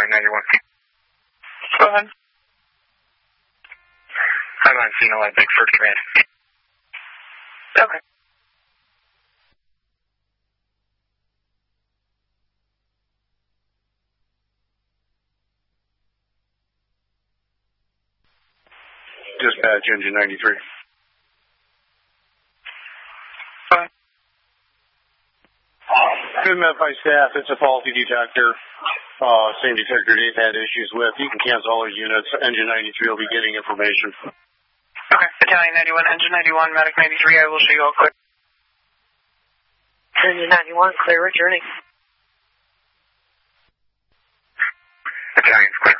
Battalion 91. Go ahead. I'm on scene 11, Bigford Command. Okay. Dispatch, engine 93. Good MFI staff, it's a faulty detector. Same detector they've had issues with. You can cancel all your units. Engine 93 will be getting information. Okay. Battalion 91, engine 91, medic 93. I will show you all quick. Engine 91, clear returning. Battalion clear.